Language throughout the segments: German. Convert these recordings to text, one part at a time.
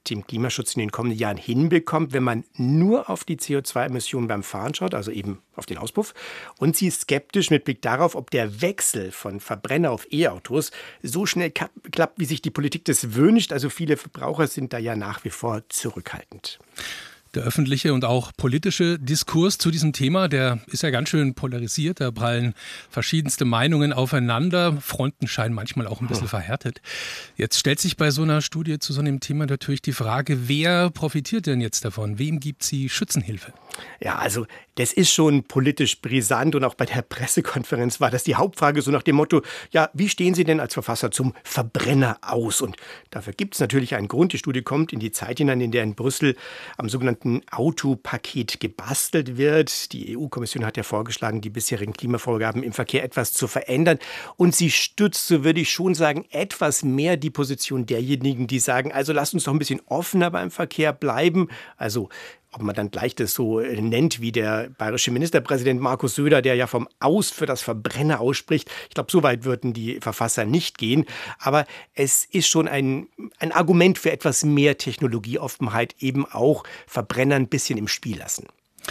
dem Klimaschutz in den kommenden Jahren hinbekommt, wenn man nur auf die CO2-Emissionen beim Fahren schaut, also eben auf den Auspuff. Und sie ist skeptisch mit Blick darauf, ob der Wechsel von Verbrenner auf E-Autos so schnell klappt, wie sich die Politik das wünscht. Also viele Verbraucher sind da ja nach wie vor zurückhaltend. Der öffentliche und auch politische Diskurs zu diesem Thema, der ist ja ganz schön polarisiert. Da prallen verschiedenste Meinungen aufeinander. Fronten scheinen manchmal auch ein bisschen verhärtet. Jetzt stellt sich bei so einer Studie zu so einem Thema natürlich die Frage, wer profitiert denn jetzt davon? Wem gibt sie Schützenhilfe? Ja, also das ist schon politisch brisant und auch bei der Pressekonferenz war das die Hauptfrage, so nach dem Motto, ja, wie stehen Sie denn als Verfasser zum Verbrenner aus? Und dafür gibt es natürlich einen Grund. Die Studie kommt in die Zeit hinein, in der in Brüssel am sogenannten Autopaket gebastelt wird. Die EU-Kommission hat ja vorgeschlagen, die bisherigen Klimavorgaben im Verkehr etwas zu verändern. Und sie stützt, so würde ich schon sagen, etwas mehr die Position derjenigen, die sagen, also lasst uns doch ein bisschen offener beim Verkehr bleiben. Also ob man dann gleich das so nennt wie der bayerische Ministerpräsident Markus Söder, der ja vom Aus für das Verbrenner ausspricht. Ich glaube, so weit würden die Verfasser nicht gehen. Aber es ist schon ein Argument für etwas mehr Technologieoffenheit, eben auch Verbrenner ein bisschen im Spiel lassen.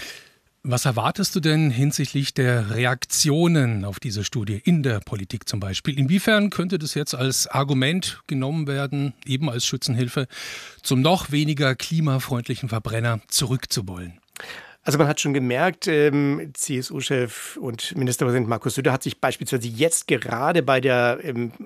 Was erwartest du denn hinsichtlich der Reaktionen auf diese Studie in der Politik zum Beispiel? Inwiefern könnte das jetzt als Argument genommen werden, eben als Schützenhilfe, zum noch weniger klimafreundlichen Verbrenner zurückzuwollen? Also man hat schon gemerkt, CSU-Chef und Ministerpräsident Markus Söder hat sich beispielsweise jetzt gerade bei der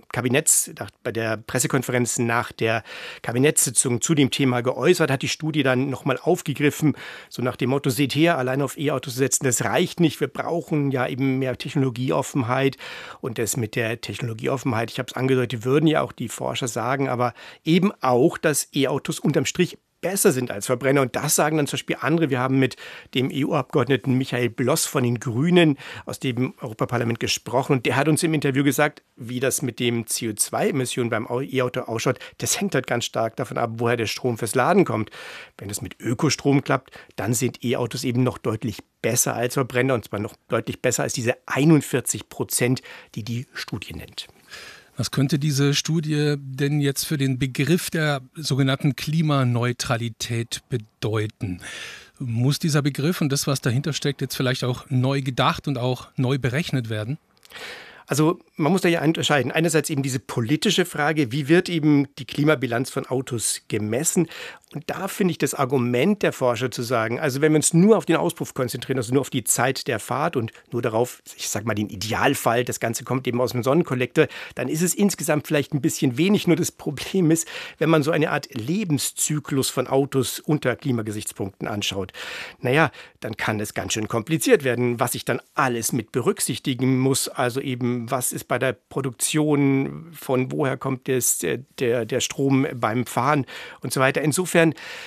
bei der Pressekonferenz nach der Kabinettssitzung zu dem Thema geäußert, hat die Studie dann nochmal aufgegriffen, so nach dem Motto, seht her, allein auf E-Autos setzen, das reicht nicht, wir brauchen ja eben mehr Technologieoffenheit und das mit der Technologieoffenheit, ich habe es angedeutet, würden ja auch die Forscher sagen, aber eben auch, dass E-Autos unterm Strich besser sind als Verbrenner. Und das sagen dann zum Beispiel andere. Wir haben mit dem EU-Abgeordneten Michael Bloss von den Grünen aus dem Europaparlament gesprochen. Und der hat uns im Interview gesagt, wie das mit dem CO2-Emissionen beim E-Auto ausschaut. Das hängt halt ganz stark davon ab, woher der Strom fürs Laden kommt. Wenn es mit Ökostrom klappt, dann sind E-Autos eben noch deutlich besser als Verbrenner. Und zwar noch deutlich besser als diese 41%, die die Studie nennt. Was könnte diese Studie denn jetzt für den Begriff der sogenannten Klimaneutralität bedeuten? Muss dieser Begriff und das, was dahinter steckt, jetzt vielleicht auch neu gedacht und auch neu berechnet werden? Also man muss da ja unterscheiden. Einerseits eben diese politische Frage, wie wird eben die Klimabilanz von Autos gemessen? Und da finde ich das Argument der Forscher zu sagen, also wenn wir uns nur auf den Auspuff konzentrieren, also nur auf die Zeit der Fahrt und nur darauf, ich sage mal den Idealfall, das Ganze kommt eben aus dem Sonnenkollektor, dann ist es insgesamt vielleicht ein bisschen wenig. Nur das Problem ist, wenn man so eine Art Lebenszyklus von Autos unter Klimagesichtspunkten anschaut, naja, dann kann es ganz schön kompliziert werden, was ich dann alles mit berücksichtigen muss. Also eben, was ist bei der Produktion, von woher kommt der Strom beim Fahren und so weiter. Insofern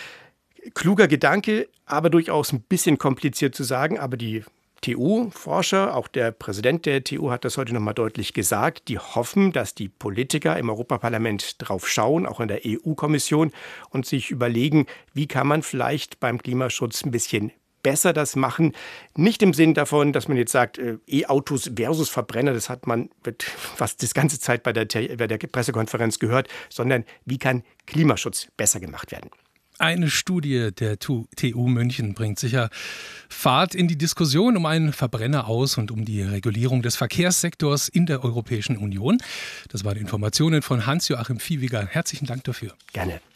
kluger Gedanke, aber durchaus ein bisschen kompliziert zu sagen. Aber die TU-Forscher, auch der Präsident der TU hat das heute nochmal deutlich gesagt, die hoffen, dass die Politiker im Europaparlament drauf schauen, auch in der EU-Kommission, und sich überlegen, wie kann man vielleicht beim Klimaschutz ein bisschen besser das machen. Nicht im Sinn davon, dass man jetzt sagt, E-Autos versus Verbrenner, das hat man fast die ganze Zeit bei der Pressekonferenz gehört, sondern wie kann Klimaschutz besser gemacht werden. Eine Studie der TU München bringt sicher Fahrt in die Diskussion um einen Verbrenner aus und um die Regulierung des Verkehrssektors in der Europäischen Union. Das waren Informationen von Hans-Joachim Viehweger. Herzlichen Dank dafür. Gerne.